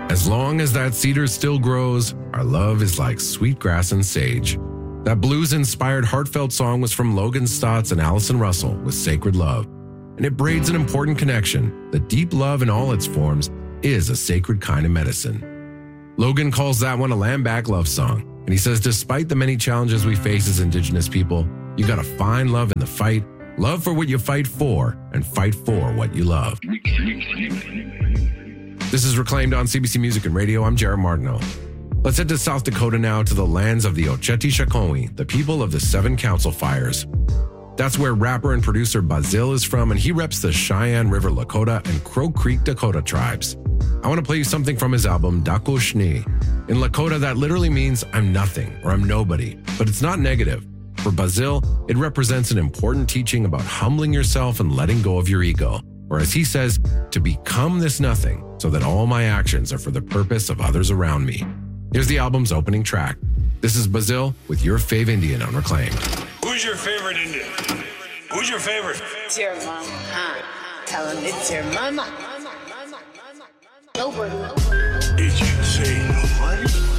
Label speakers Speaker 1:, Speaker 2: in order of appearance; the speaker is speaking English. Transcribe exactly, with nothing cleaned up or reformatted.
Speaker 1: As long as that cedar still grows, our love is like sweet grass and sage. That blues-inspired heartfelt song was from Logan Stotts and Allison Russell with Sacred Love. And it braids an important connection that deep love in all its forms is a sacred kind of medicine. Logan calls that one a lamb-back love song, and he says despite the many challenges we face as Indigenous people, you gotta find love in the fight, love for what you fight for, and fight for what you love. This is Reclaimed on C B C Music and Radio. I'm Jared Martineau. Let's head to South Dakota now to the lands of the Oceti Sakowin, the people of the Seven Council Fires. That's where rapper and producer Bazil is from, and he reps the Cheyenne River Lakota and Crow Creek Dakota tribes. I want to play you something from his album, Dako Shni. In Lakota, that literally means I'm nothing or I'm nobody, but it's not negative. For Bazil, it represents an important teaching about humbling yourself and letting go of your ego, or as he says, to become this nothing so that all my actions are for the purpose of others around me. Here's the album's opening track. This is Bazil with Your Fave Indian on Reclaimed.
Speaker 2: Who's your favorite Indian? Who's your favorite?
Speaker 3: It's your mama. Huh? Tell him it's your mama. Nobody.
Speaker 2: Did you say nobody?